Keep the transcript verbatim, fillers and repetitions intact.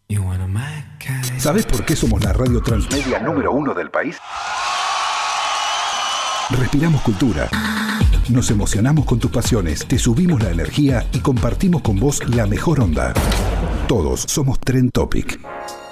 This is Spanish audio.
¿Sabés por qué somos la radio transmedia número uno del país? Respiramos cultura. Nos emocionamos con tus pasiones, te subimos la energía y compartimos con vos la mejor onda. Todos somos Trend Topic.